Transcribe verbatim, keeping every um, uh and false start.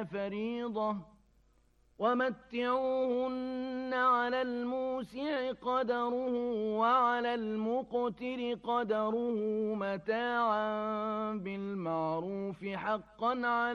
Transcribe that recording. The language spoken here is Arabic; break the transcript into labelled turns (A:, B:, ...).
A: فريضة ومتعوهن على الموسع قدره وعلى المقتر قدره متاعا بالمعروف حقا على